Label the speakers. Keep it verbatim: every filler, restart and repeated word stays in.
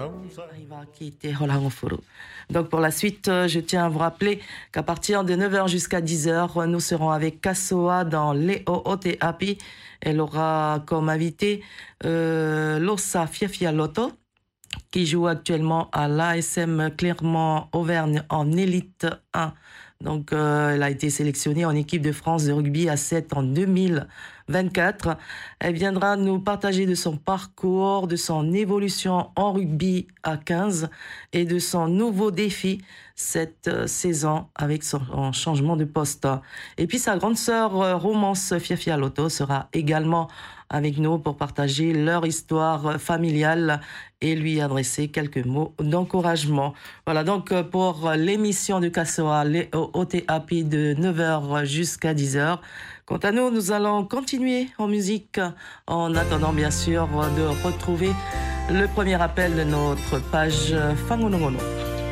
Speaker 1: Arriva qui était Holangofuru. Donc pour la suite, euh, je tiens à vous rappeler qu'à partir de neuf heures jusqu'à dix heures, nous serons avec Kassoa dans Leo Oteapi. Elle aura comme invité euh, Losa Fiafia Lotto, qui joue actuellement à l'A S M Clermont-Auvergne en Élite un. Donc, euh, elle a été sélectionnée en équipe de France de rugby à sept en deux mille vingt-quatre. Elle viendra nous partager de son parcours, de son évolution en rugby à quinze et de son nouveau défi cette euh, saison avec son changement de poste. Et puis, sa grande sœur euh, Romance Fiafia Lotto sera également avec nous pour partager leur histoire familiale et lui adresser quelques mots d'encouragement. Voilà donc pour l'émission de Kassoa, les O T A P de neuf heures jusqu'à dix heures. Quant à nous, nous allons continuer en musique en attendant bien sûr de retrouver le premier appel de notre page Fangonongono.